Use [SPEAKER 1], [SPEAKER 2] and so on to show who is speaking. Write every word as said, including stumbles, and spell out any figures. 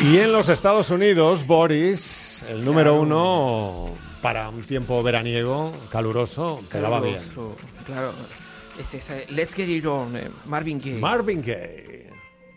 [SPEAKER 1] Y en los Estados Unidos, Boris, el número claro. uno para un tiempo veraniego, caluroso, quedaba bien.
[SPEAKER 2] Claro, es ese Let's Get It On, eh, Marvin Gaye.
[SPEAKER 1] Marvin Gaye.